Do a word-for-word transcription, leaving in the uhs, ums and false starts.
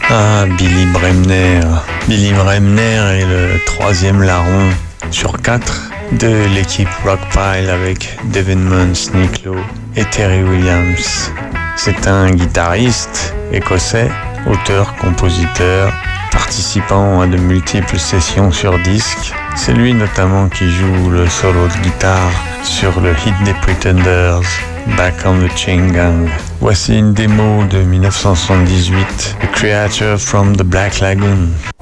Ah, Billy Bremner. Billy Bremner est le troisième larron sur quatre de l'équipe Rockpile avec Devin Muns, Nick Lowe et Terry Williams. C'est un guitariste écossais, auteur, compositeur, participant à de multiples sessions sur disque. C'est lui notamment qui joue le solo de guitare sur le hit des Pretenders, Back on the Chain Gang. Voici une démo de dix-neuf cent soixante-dixhuit, The Creature from the Black Lagoon.